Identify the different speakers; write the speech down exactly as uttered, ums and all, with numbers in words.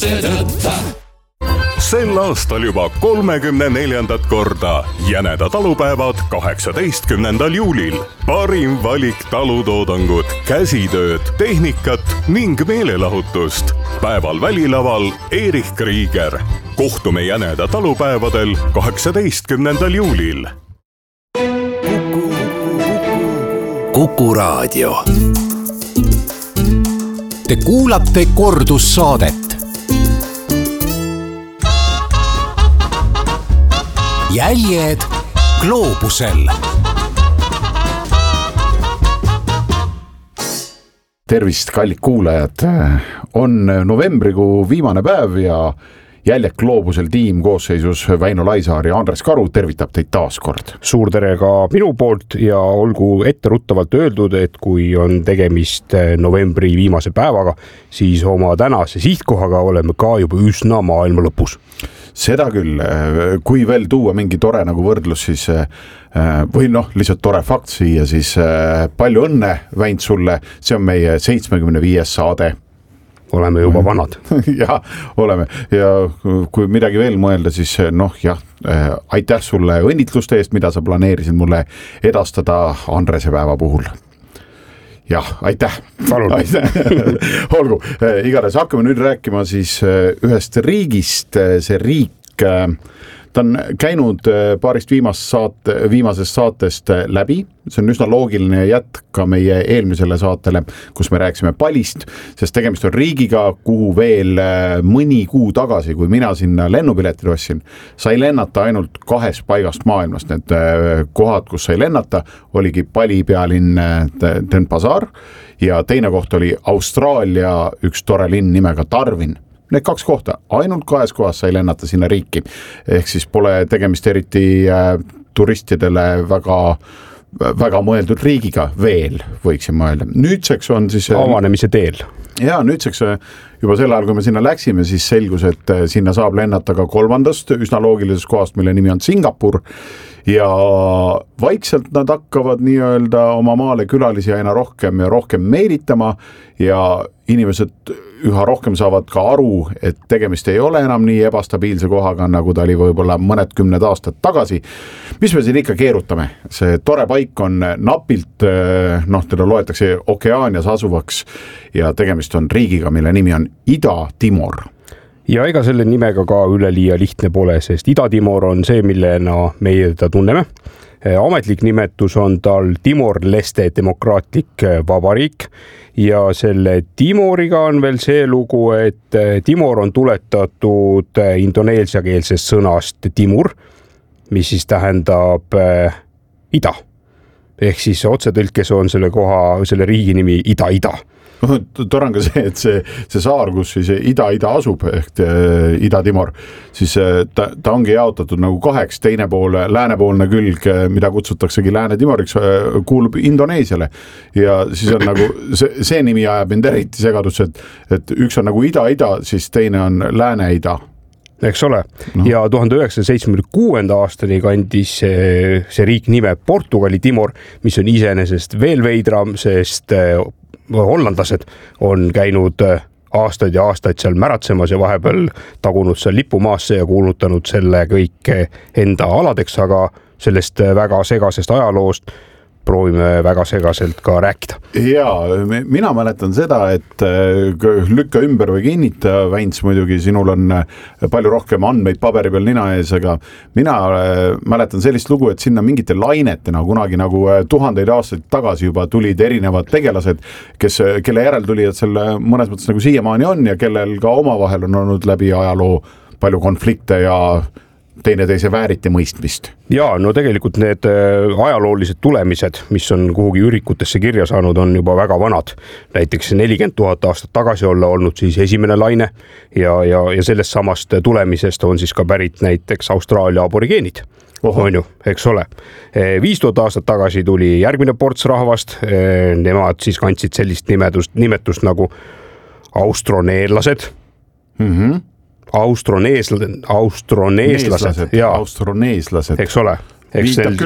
Speaker 1: tõtta.
Speaker 2: Sel aastal juba kolmekümne neljandat korda Jäneda talupäevad kaheksateistkümnendal juulil. Parim valik talutoodangut, käsitööd, tehnikat ning meelelahutust. Päeval välilaval Erich Krieger. Kohtume Jäneda talupäevadel kaheksateistkümnendal juulil.
Speaker 1: Kuku Raadio. Te kuulate kordussaadet. Jäljed gloobusel.
Speaker 3: Tervist, kallid kuulajad. On novembrikuu viimane päev ja Jäljed gloobusel tiim koosseisus Väino Laisaar ja Andres Karu tervitab teid taas kord.
Speaker 4: Suur tere ka minu poolt ja olgu etteruttavalt öeldud, et kui on tegemist novembri viimase päevaga, siis oma tänase sihtkohaga oleme ka juba üsna maailma lõpus.
Speaker 3: Seda küll, kui veel tuua mingi tore nagu võrdlus, siis või noh, lihtsalt tore fakt siia, siis palju õnne, Väint, sulle, see on meie seitsmekümne viies saade.
Speaker 4: Oleme juba vanad.
Speaker 3: Ja, oleme. Ja kui midagi veel mõelda, siis noh, jah, aitäh sulle õnnitluste eest, mida sa planeerisid mulle edastada Andrese päeva puhul. Jah, aitäh.
Speaker 4: Palun.
Speaker 3: Aitäh. Olgu, igatahes hakkame nüüd rääkima siis ühest riigist, see riik, ta on käinud paarist viimast saate, viimasest saatest läbi, see on üsna loogiline jätk ka meie eelmisele saatele, kus me rääksime Palist, sest tegemist on riigiga, kuhu veel mõni kuu tagasi, kui mina sinna lennupiletid ostsin, sai lennata ainult kahest paigast maailmast. Need kohad, kus sai lennata, oligi Pali pealinn Denpasar ja teine koht oli Austraalia üks tore linn nimega Darwin. Need kaks kohta, ainult kahes kohas sai lennata sinna riiki. Ehk siis pole tegemist eriti turistidele väga, väga mõeldud riigiga veel, võiksin mõelda. Nüüdseks on siis...
Speaker 4: Avanemise teel.
Speaker 3: Ja nüüdseks juba sel ajal, kui me sinna läksime, siis selgus, et sinna saab lennata ka kolmandast üsna loogilisest kohast, mille nimi on Singapur. Ja vaikselt nad hakkavad nii-öelda oma maale külalisi aina rohkem ja rohkem meelitama ja inimesed üha rohkem saavad ka aru, et tegemist ei ole enam nii ebastabiilse kohaga, nagu ta oli võib-olla mõned kümned aastad tagasi. Mis me siin ikka keerutame? See tore paik on napilt, noh, teda loetakse Okeaanias asuvaks ja tegemist on riigiga, mille nimi on Ida-Timor.
Speaker 4: Ja ega selle nimega ka üleliia lihtne pole, sest Ida-Timor on see, millena meie teda tunneme. Ametlik nimetus on tal Timor-Leste demokraatlik vabariik ja selle Timoriga on veel see lugu, et Timor on tuletatud indoneesiakeelsest sõnast Timur, mis siis tähendab ida. Ehk siis otsetõlkes on selle koha, selle riigi nimi Ida-Ida.
Speaker 3: Tore on ka see, et see, see saar, kus siis Ida-Ida asub, ehk Ida-Timor, siis ta, ta ongi jaotatud nagu kaheks, teine pool, läänepoolne külg, mida kutsutaksegi Lääne-Timoriks, kuulub Indoneesiale. Ja siis on nagu, see, see nimi ajab mind eriti segadusse, et, et üks on nagu Ida-Ida, siis teine on Lääne-Ida.
Speaker 4: Eks ole. No. Ja tuhande üheksasaja seitsmekümne kuuenda aastani kandis see, see riik nime Portugali Timor, mis on iseenesest veel veidram, sest hollandlased on käinud aastaid ja aastaid seal märatsemas ja vahepeal tagunud seal lipumaasse ja kuulutanud selle kõik enda aladeks, aga sellest väga segasest ajaloost proovime väga segaselt ka rääkida.
Speaker 3: Ja, mina mäletan seda, et lükka ümber või kinnita, Väints, muidugi sinul on palju rohkem andmeid paberi peal nina ees, aga mina mäletan sellist lugu, et sinna mingite lainetena kunagi nagu tuhandeid aastaid tagasi juba tulid erinevad tegelased, kes, kelle järel tuli, et selle mõnes mõttes nagu siiamaani on ja kellel ka omavahel on olnud läbi ajaloo palju konflikte ja teine teise vääriti mõistmist.
Speaker 4: Ja, no tegelikult need ajaloolised tulemised, mis on kuhugi ürikutesse kirja saanud, on juba väga vanad. Näiteks nelikümmend tuhat aastat tagasi olla olnud siis esimene laine ja, ja, ja sellest samast tulemisest on siis ka pärit näiteks Austraalia aborigeenid. Oho. On ju, eks ole. viis tuhat aastat tagasi tuli järgmine ports rahvast, nemad siis kandsid sellist nimetust, nimetust nagu austroneerlased.
Speaker 3: Mhm.
Speaker 4: Austroneeslased, austroneeslased,
Speaker 3: ja austroneeslased,
Speaker 4: eks ole, eks
Speaker 3: viitab